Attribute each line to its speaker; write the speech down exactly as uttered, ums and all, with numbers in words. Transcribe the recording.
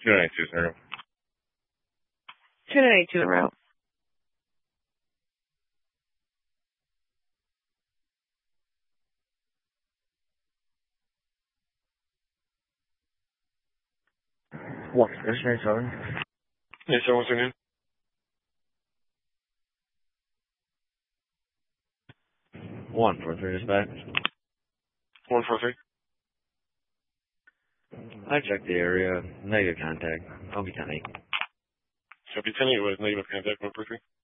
Speaker 1: two nine two zero.
Speaker 2: two nine two zero.
Speaker 3: What? This nine seven?
Speaker 1: Hey, sir, what's your name?
Speaker 3: One four three dispatch.
Speaker 1: one four three.
Speaker 3: I checked the area. Negative contact. I'll be ten eight.
Speaker 1: Copy ten eight with negative contact one four three.